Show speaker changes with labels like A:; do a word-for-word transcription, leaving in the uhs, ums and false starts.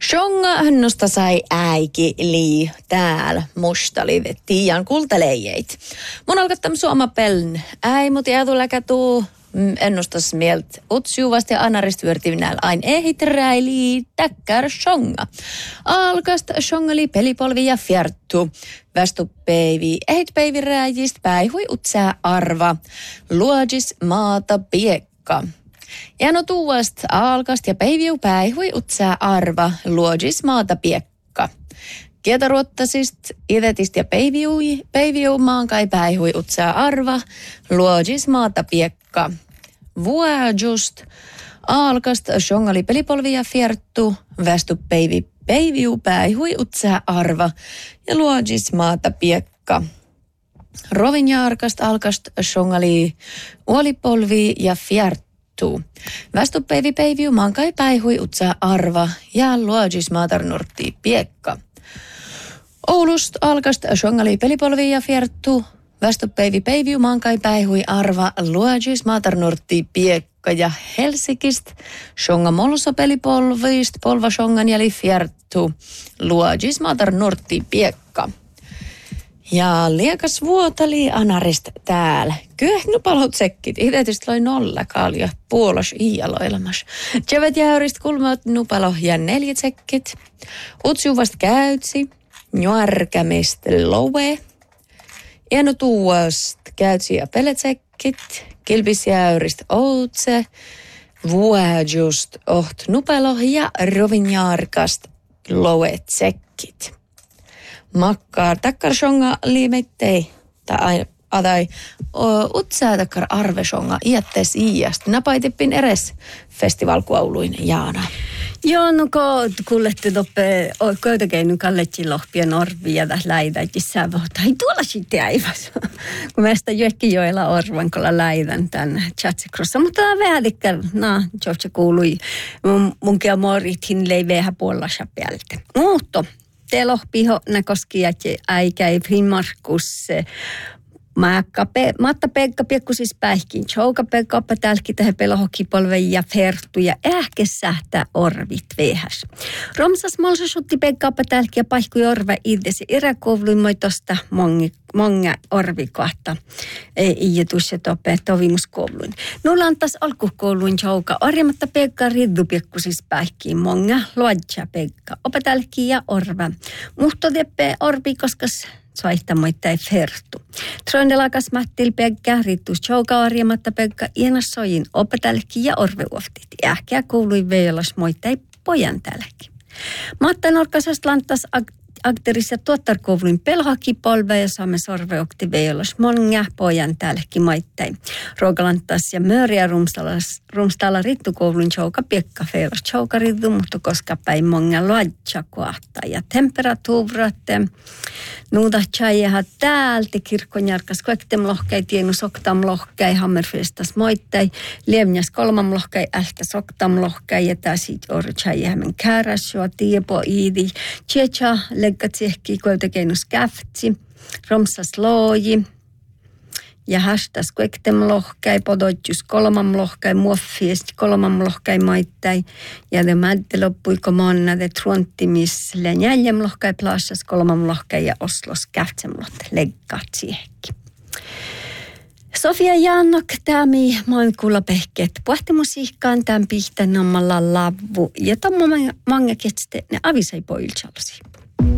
A: Shonga hönnosta sai äiki lii täällä mustali tiian kultaleijeit. Mun alkattam suoma peln äi mut jäätuläkä tuu ennustas mielt utsjuvasti anarist vyörtivinäl ain ehiträili täkkär shonga. Alkast shongali pelipolvi ja fjärttu. Västupeivi ehitpeivi rääjist päihui utsää arva. Luodjis maata piekka. Ja no tuuast alkast ja peiviu päihui utsää arva, luodjis maata piekka. Kietaruottasist, idetist ja peiviui, peiviu maankai päihui utsää arva, luodjis maata piekka. Vuojust alkast shongali pelipolvi ja fierttu, västupeivi peiviu päihui utsää arva, ja luodjis maata piekka. Rovinjaarkast alkast shongali uolipolvi ja fierttu. Västupeivi peiviu mankai päihui utsaa arva ja luodjis maatarnurtti piekka. Oulust alkast shongali pelipolvi ja fierttu. Västupeivi peiviu mankai päihui arva luodjis maatarnurtti piekka. Ja Helsingist shonga molsa pelipolvist polva shongan jäli fierttu. Luodjis maatarnurtti piekka. Ja liekas vuotali anarist täällä. Kyllä nupalhut sekkit. Idetystä loi nolla kalja puolos ialoilmas. Tjövet jäyrist kulmaut nupalo ja neljät sekkit. Utsjuvast käytsi. Njuarkämist loue. Ienu tuost käytsi ja peletsekkit. Kilpis jäyrist outse. Vuojust oht nupalo ja rovinjaarkast loet sekkit. Makkaar takkar shonga liimettei tai adai utsää takkar arve shonga iättes iäst. Napaitippin eres festivalkuauluin Jaana.
B: Joo, no kun kuulette toppe koitakeinu kalletsi lohpia norvia tässä läidäjissä vohta. Ei tuolla sitten äiväs. Kun meistä Jekkijoella orvan kolla läidän tän Chatsikrossa. Mutta vähän tikkär, no, George kuului mun, munkin moritin leiveähä puolassa päältä. Mutta te lohpiho näkoski jätje äikäi Finnmarkus. Matta Pekka piekkusis päihkin. Chouka Pekka oppa tälki tähän pelohokipolve ja fertu ja ähke sähtää orvit vehäs. Romsas molsa sutti Pekka oppa tälki ja paihkui orva idesi iräkouluin moitosta mongi, monga orvikohta. Ei ja tuossa toppe tovimuskouluin. Nulla antas alkukouluin chouka orjamatta Pekka riddu piekkusis päihkiin monga luodja Pekka oppa tälki ja orva. Muhto teppe orvi koskas soittamoittain fertu. Trondelakas Mattil Pekka, rittus chouka arjamatta Pekka, ienas sojin opetälki ja orveuoftit. Ähkeä kuului veijolas moittain pojan tälki. Matta Norkasast lantas akteris ja tuottarkouluin pelhakipolve ja saamme sorveokti veijolas monga pojan tälki moittain. Ruokalantas ja mööriä rumstalla rittukouluin chouka Pekka feilas chouka rittu, mutta koska päin monga luodja kohta. Ja temperatuurat nuuda tjaijaha täältä kirkkonjarkas kuektem lohkei tienu soktam lohkei hammerfestas moittai lievnäs kolmam lohkei ältä soktam lohkei ja tää sit oru tjaijahamen kääräsjoa tiepo iidi tjecha leggatsiehki kueltekeinus käftsi romsas looji ja hastas kuektem lohkei podotjus kolmam lohkei muoffiest kolmam lohkei moittai ja de mädde loppuiko monna de truontimis lenjäljem lohkei plaasas kolmam lohkei ja oslos käftsemlot leggatsiehki. Sofia Jaannok, tämi moin kuulla pehket puhtimusiikkaan tämän pihtänommalla lavvu ja tommo mange ketste ne avisai poilchalsi.